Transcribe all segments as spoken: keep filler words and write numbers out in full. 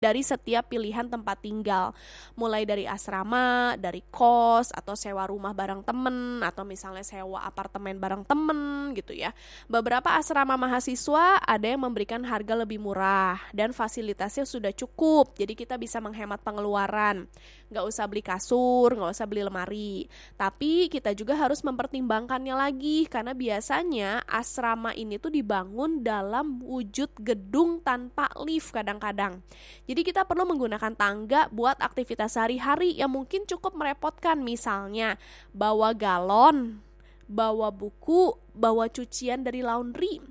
dari setiap pilihan tempat tinggal, mulai dari asrama, dari kos, atau sewa rumah bareng temen, atau misalnya sewa apartemen bareng temen gitu ya. Beberapa asrama mahasiswa ada yang memberikan harga lebih murah dan fasilitasnya sudah cukup, jadi kita bisa menghemat pengeluaran. Nggak usah beli kasur, nggak usah beli lemari. Tapi kita juga harus mempertimbangkannya lagi, karena biasanya asrama ini tuh dibangun dalam wujud gedung tanpa lift kadang-kadang. Jadi kita perlu menggunakan tangga buat aktivitas sehari-hari yang mungkin cukup merepotkan, misalnya bawa galon, bawa buku, bawa cucian dari laundry.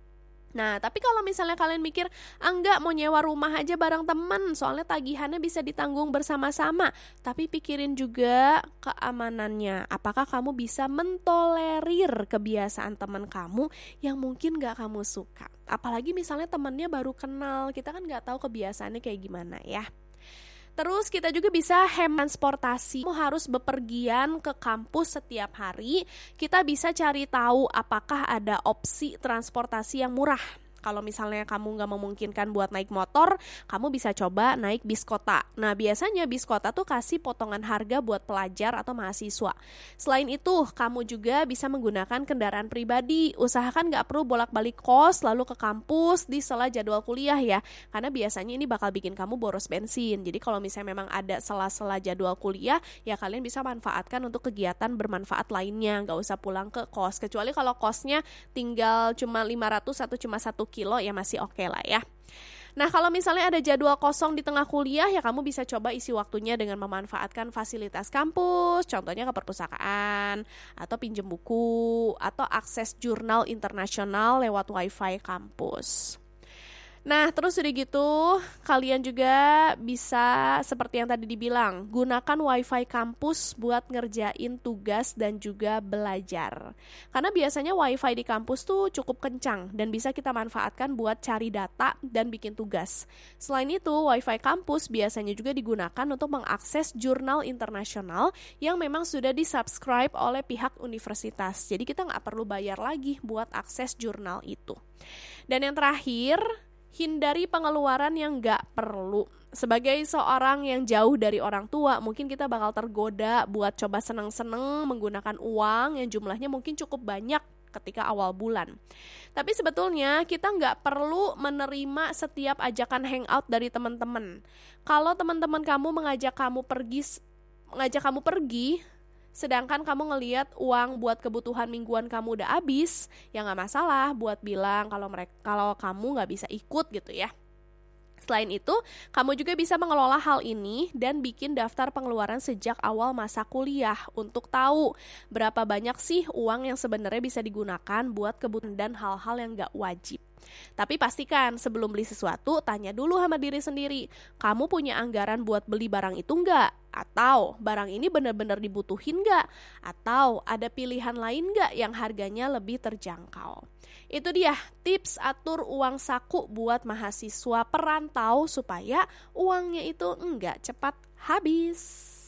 Nah, tapi kalau misalnya kalian mikir, ah enggak, mau nyewa rumah aja bareng temen, soalnya tagihannya bisa ditanggung bersama-sama. Tapi pikirin juga keamanannya. Apakah kamu bisa mentolerir kebiasaan teman kamu yang mungkin gak kamu suka? Apalagi misalnya temennya baru kenal, kita kan gak tahu kebiasaannya kayak gimana ya. Terus kita juga bisa hemat transportasi. Kamu harus bepergian ke kampus setiap hari. Kita bisa cari tahu apakah ada opsi transportasi yang murah. Kalau misalnya kamu nggak memungkinkan buat naik motor, kamu bisa coba naik bis kota. Nah, biasanya bis kota tuh kasih potongan harga buat pelajar atau mahasiswa. Selain itu, kamu juga bisa menggunakan kendaraan pribadi. Usahakan nggak perlu bolak-balik kos lalu ke kampus di sela jadwal kuliah ya. Karena biasanya ini bakal bikin kamu boros bensin. Jadi kalau misalnya memang ada sela-sela jadwal kuliah, ya kalian bisa manfaatkan untuk kegiatan bermanfaat lainnya. Nggak usah pulang ke kos. Kecuali kalau kosnya tinggal cuma lima ratus atau cuma satu kilo, ya masih oke lah ya. Nah, kalau misalnya ada jadwal kosong di tengah kuliah, ya kamu bisa coba isi waktunya dengan memanfaatkan fasilitas kampus, contohnya ke perpustakaan, atau pinjem buku, atau akses jurnal internasional lewat wifi kampus. Nah, terus udah gitu, kalian juga bisa seperti yang tadi dibilang, gunakan wifi kampus buat ngerjain tugas dan juga belajar. Karena biasanya wifi di kampus tuh cukup kencang dan bisa kita manfaatkan buat cari data dan bikin tugas. Selain itu, wifi kampus biasanya juga digunakan untuk mengakses jurnal internasional yang memang sudah di-subscribe oleh pihak universitas. Jadi kita nggak perlu bayar lagi buat akses jurnal itu. Dan yang terakhir, hindari pengeluaran yang gak perlu. Sebagai seorang yang jauh dari orang tua, mungkin kita bakal tergoda buat coba seneng-seneng menggunakan uang yang jumlahnya mungkin cukup banyak ketika awal bulan. Tapi sebetulnya kita gak perlu menerima setiap ajakan hangout dari teman-teman. Kalau teman-teman kamu mengajak kamu pergi, mengajak kamu pergi, sedangkan kamu ngelihat uang buat kebutuhan mingguan kamu udah habis, ya nggak masalah buat bilang kalau mereka kalau kamu nggak bisa ikut gitu ya. Selain itu, kamu juga bisa mengelola hal ini dan bikin daftar pengeluaran sejak awal masa kuliah untuk tahu berapa banyak sih uang yang sebenarnya bisa digunakan buat kebutuhan dan hal-hal yang nggak wajib. Tapi pastikan sebelum beli sesuatu, tanya dulu sama diri sendiri, kamu punya anggaran buat beli barang itu nggak? Atau barang ini benar-benar dibutuhin nggak? Atau ada pilihan lain nggak yang harganya lebih terjangkau? Itu dia tips atur uang saku buat mahasiswa perantau supaya uangnya itu nggak cepat habis.